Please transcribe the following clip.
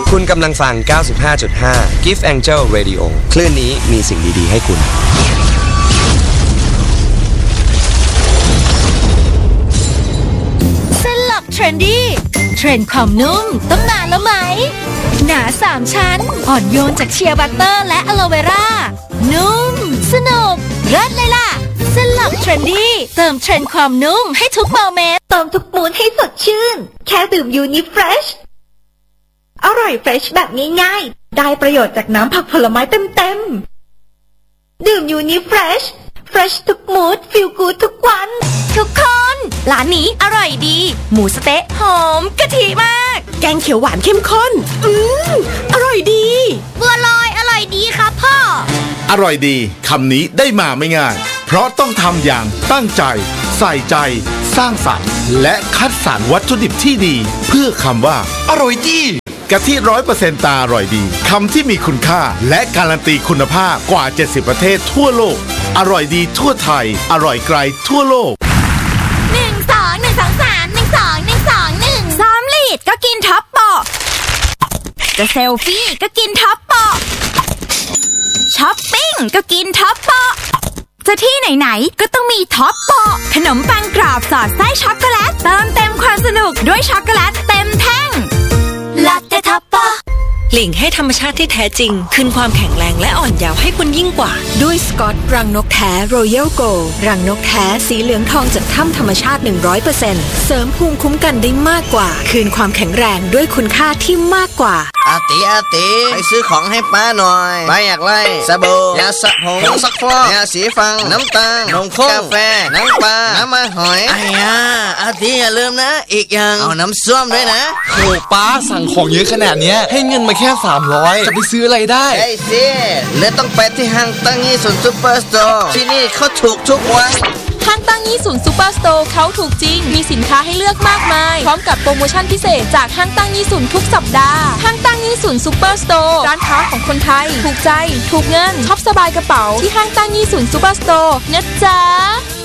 คุณกำลังฟัง 95.5 Gift Angel Radio คลื่นนี้มีสิ่งดีๆให้คุณสลับเทรนดี้เทรนด์ความนุ่มต้องนานแล้วไหมหนา3ชั้นอ่อนโยนจากเชียร์บัตเตอร์และอะโลเวรานุ่มสนุกเลิศเลยล่ะสลับเทรนดี้เติมเทรนด์ความนุ่มให้ทุกโมเมนต์เติมทุกมูดให้สดชื่นแค่ดื่มยูนิเฟรชอร่อยเฟรชแบบง่ายๆได้ประโยชน์จากน้ำผักผลไม้เต็มๆดื่มยูนิเฟรชเฟรชทุกมูดฟีลกู๊ดทุกวันทุกคนร้านนี้อร่อยดีหมูสเต๊ะหอมกะทิมากแกงเขียวหวานเข้มข้นอร่อยดีบัวลอยอร่อยดีครับพ่ออร่อยดีคำนี้ได้มาไม่ง่ายเพราะต้องทำอย่างตั้งใจใส่ใจสร้างสรรค์และคัดสรรวัตถุดิบที่ดีเพื่อคำว่าอร่อยดีกะทิ 100% ตาอร่อยดีคำที่มีคุณค่าและการันตีคุณภาพกว่า70ประเทศทั่วโลกอร่อยดีทั่วไทยอร่อยไกลทั่วโลกซ้อมลีดก็กินท็อปโปะจะเซลฟี่ก็กินท็อปโปะช้อปปิ้งก็กินท็อปโปะจะที่ไหนๆก็ต้องมีท็อปโปะขนมปังกรอบสอดไส้ช็อกโกแลตเติมเต็มความสนุกด้วยช็อกโกแลตเต็มแท่งลาเต้ท็อปโปะหลิงให้ธรรมชาติที่แท้จริงคืนความแข็งแรงและอ่อนเยาว์ให้คุณยิ่งกว่าด้วยสกอตรังนกแท้ Royal Gold รังนกแท้สีเหลืองทองจากถ้ำธรรมชาติ 100% เสริมภูมิคุ้มกันได้มากกว่าคืนความแข็งแรงด้วยคุณค่าที่มากกว่าอาติไปซื้อของให้ป้าหน่อยป้าอยากไล่สบู่ยาสระผมผงซักฟอกยาสีฟันน้ำตาลนมข้นกาแฟน้ำปลาน้ำมันหอยไอ้ย่าอาติอย่าลืมนะอีกอย่างเอาน้ำส้วมด้วยนะโอ้ป้าสั่งของเยอะขนาดนี้ให้เงินมาแค่300จะไปซื้ออะไรได้ไอ้สิแล้วต้องไปที่ห้างตั้งยี่สุนซูเปอร์สโตร์ที่นี่เขาถูกทุกวันห้างตั้งยี่สุนซูเปอร์สโตร์เขาถูกจริงมีสินค้าให้เลือกมากมายพร้อมกับโปรโมชั่นพิเศษจากห้างตั้งยี่สุนทุกสัปดาห์ห้างตั้งยี่สุนซูเปอร์สโตร์ร้านค้าของคนไทยถูกใจถูกเงินช็อปสบายกระเป๋าที่ห้างตั้งยี่สุนซูเปอร์สโตร์นะจ๊ะ